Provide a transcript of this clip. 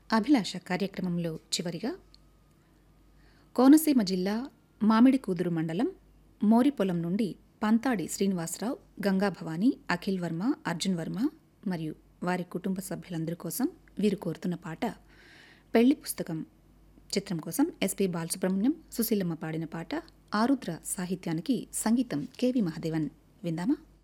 అభిలాష కార్యక్రమంలో చివరిగా కోనసీమ జిల్లా మామిడికూదురు మండలం మోరిపొలం నుండి పంతాడి శ్రీనివాసరావు, గంగా భవానీ, అఖిల్ వర్మ, అర్జున్ వర్మ మరియు వారి కుటుంబ సభ్యులందరి కోసం వీరు కోరుతున్న పాట పెళ్లి పుస్తకం చిత్రం కోసం ఎస్పి బాలసుబ్రహ్మణ్యం, సుశీలమ్మ పాడిన పాట. ఆరుద్ర సాహిత్యానికి సంగీతం కెవి మహదేవన్. విందామా?